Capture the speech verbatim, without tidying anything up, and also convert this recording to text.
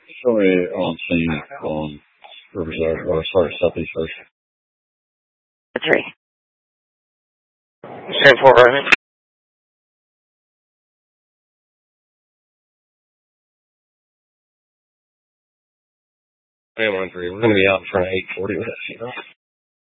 Show me on scene on Riverside, or sorry, Southeast First. Three. Ten four, right? Hey, one three. We're going to be out in front of eight forty with that, you know?